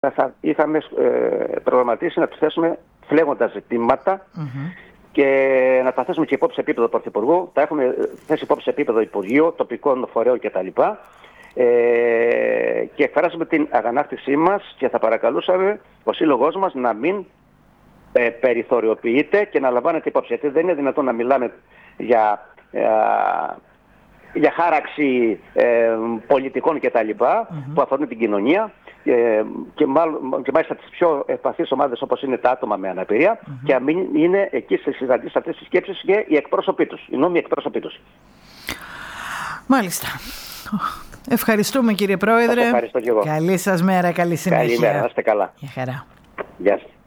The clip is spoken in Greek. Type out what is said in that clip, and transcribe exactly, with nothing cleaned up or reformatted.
θα είχαμε ε, προγραμματίσει να τους θέσουμε φλέγοντα ζητήματα mm-hmm. και να τα θέσουμε και υπόψη σε επίπεδο Πρωθυπουργού. Τα έχουμε θέσει υπόψη σε επίπεδο Υπουργείου, τοπικών φορέων κτλ. Ε, και εκφράσαμε την αγανάκτησή μας και θα παρακαλούσαμε ο σύλλογός μας να μην ε, περιθωριοποιείται και να λαμβάνεται υπόψη. Γιατί δεν είναι δυνατόν να μιλάμε για, ε, για χάραξη ε, πολιτικών κτλ. Mm-hmm. που αφορούν την κοινωνία. Και, και, μάλλον, και μάλιστα τις πιο ευπαθείς ομάδες όπως είναι τα άτομα με αναπηρία mm-hmm. και να μην είναι εκεί στις συναντήσεις αυτές τις σκέψεις και οι εκπρόσωποι τους, οι νόμοι εκπρόσωποι τους. Μάλιστα. Ευχαριστούμε κύριε Πρόεδρε. Σας ευχαριστώ και εγώ. Καλή σας μέρα, καλή συνέχεια. Καλημέρα, να είστε καλά. Γεια χαρά. Γεια σας.